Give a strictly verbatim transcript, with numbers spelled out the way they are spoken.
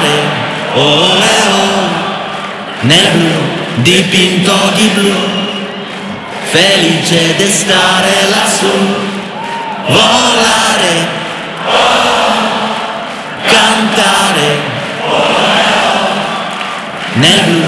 volare, oh eh oh, nel blu, dipinto di blu, felice di stare lassù, volare, cantare, nel blu.